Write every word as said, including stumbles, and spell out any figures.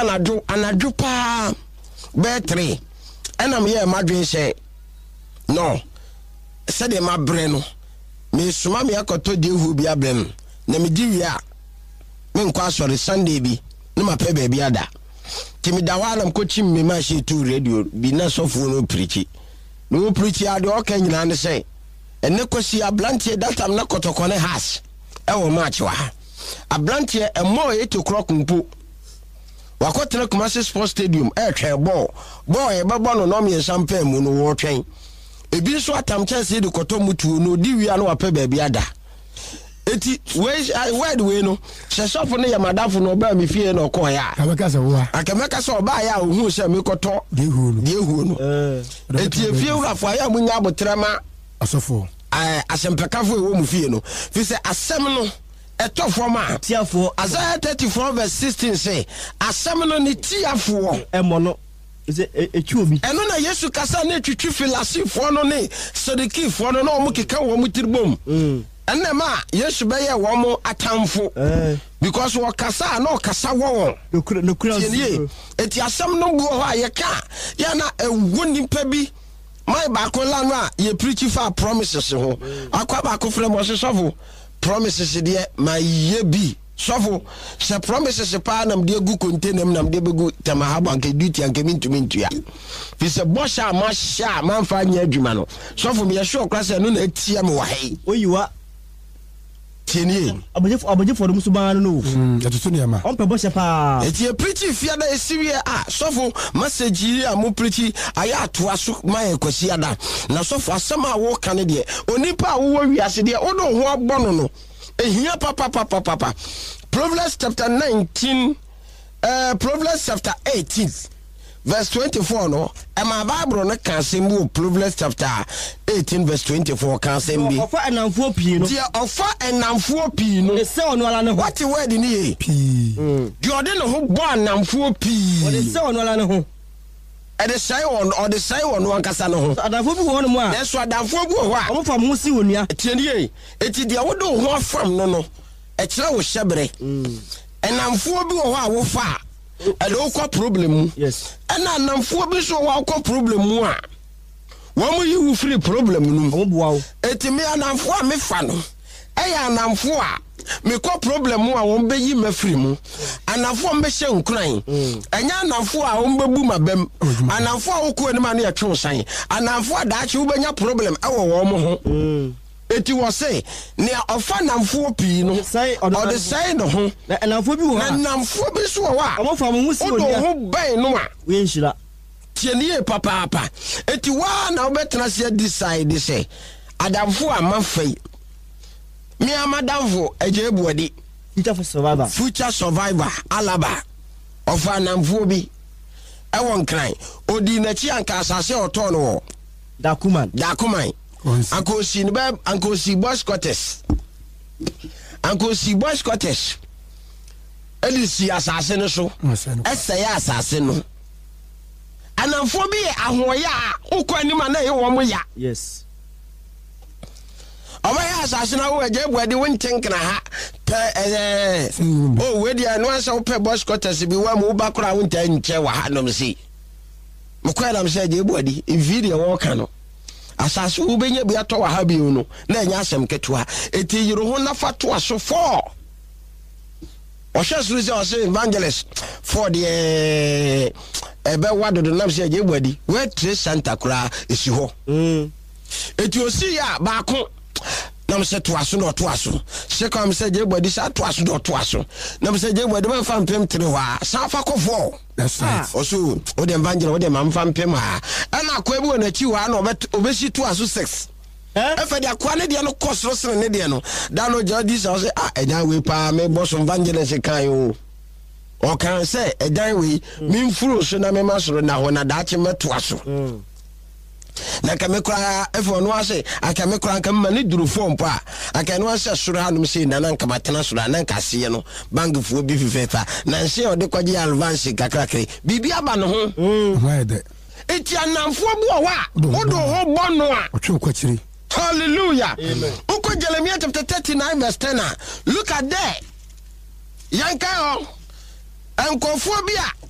anadwo anadwo pa be three enam ye madwen she no se de ma bre no me suma me akoto de hu bi abrem na me di wi a me nkwa sori Sunday bi no ma pe ba bi ada ti me da wa nam ko chim me ma she tu radio bi na sofo no preach no preach ade o kan nyina ne say ene kosi ablantie datam na kotokone has e wo match wa ablantie e mo eight o'clock mpo wakotre Kumasi Sports Stadium e twe ball ball e bebo no no me champagne mu no wo twen ebi so atam chance de koto mutu no di wi anu ape ba bi ada eti we word we no se shop no ya madafo no ba me fie no ko ya akameka se wo akameka se oba ya ohun se me koto de hu no de hu no eti efie urafo ya munya abotrema asofo eh asempekafo e wo mu fie no fi se asem no eto forma tiafo Isaiah thirty-four verse sixteen say asem no ni tiafo emo no ze echuobi eno na Yesu kasa na twitwi filasifo no ne Sadikifo no na omo keka wo mu tirbom mm enema Yesu be ye wo mo atamfo eh because wo kasa na o kasa wo no no kura eti asem no bu ho ayeka ya na ewo nimpa bi my ba ko la no a ye preach for promises ho akwa ba ko frem wo sofo promises de my ye bi sofo se promises pa nam de gu container nam de begu tamahaba nke duty nke mintumi ntua fi se bosha ma sha man fa nya adwuma no sofo me ye sure kwase no na atia me wa hai oyiwa tienie abojefo abojefo do musuba no mm atutu ne ma on pe bosha pa eti e preach fia da esiwie a sofo message yi a mo preach aya atoa so man kwasi ada na sofo asema wo kan de onipa wo wiase de odo ho abono no ehia papa papa papa Proverbs chapter nineteen uh Proverbs chapter eighteen verse twenty-four no e ma Bible no kan sembu Proverbs chapter eighteen verse twenty-four kan sembi ofa enamfo pii no dia ofa enamfo pii no se ono ala ne ho what word ni e pii di ode no ho bo enamfo pii o de se ono ala ne ho e de sai on o de sai on wankasa no ho adamfo bi ho no mu a eso adamfo bi ho a omo fam ho si onua tienie eti dia wo do ho afam no no e kire wo hyebre enamfo bi ho a wo fa e do ko problem yes ena enamfo bi so wo ko problem mu a wo mu yi wo free problem no omo bua wo eti me enamfo a me fa no e ya enamfo a me ko problem mu a wo be yi ma free mu enamfo mbe hye nkuran enya enamfo a wo mbebu mabem enamfo a wo ko ni ma na ya twe san enamfo a da che wo benya problem e wo wo mo ho eti wo say ne ofa namfo pii no o de say no ho na namfo bi wo ha na namfo bi so wo a omo fam ho si o do ho ban no a we nhira tienie papa papa eti wa na obetena se decide say adamfo amafai mi amadamfo ejebuadi future for survivor future survivor alaba ofa namfo bi e won kran odi na chi anka asase oto no dakuman dakuman Uncle si ba Uncle si boss quarters Uncle si boss quarters eli si asase no so esa ya asase no anamfo bi ahoya ukwa ma na ye wo mo ya yes oba ya asase na wo eje buade won tenkna ha pe eh oh we dia no ansa wo pe boss quarters bi wa mo ba kora won ta nche wa ha no msi mo kwa na mse eje buade video wo ka no asase wo benya bia to wa ha bi no na enya asem ketua eti yiro ho na fa to aso four o sha suru se o se evangelist for the ebe wado do na se je buadi we tre santa kura esi ho mm eti osi ya ba ko na mse to aso no to aso se kam se je buadi sa to aso do to aso na mse je buadi ma fa mpem tre wa sa fa ko four that's right also o de evangelist o de ma fa mpem ha ana ko ebu na chi wa na obesi to aso six eh e fa dia kwa ne dia no kosro sene ne dia no da no jadi so say ah edan we pa me boss evangelist kan o o kan say edan we me mfuro so na me masoro na ho na da che meto aso na ka me kra e fo no ase aka me kra kan ma ne duru form pa aka no ase soro hanum sei na nan ka matena soro na nka se no bank fu bi fifefa na nse o de kwaje advance kakrakre bibia ba no ho why that eti anamfo bu wa odo ho bono a otwe kwachiri. Hallelujah. Amen. Uko Jeremiah chapter thirty-nine verse ten. Look at there. Yanka o. Enkofu bia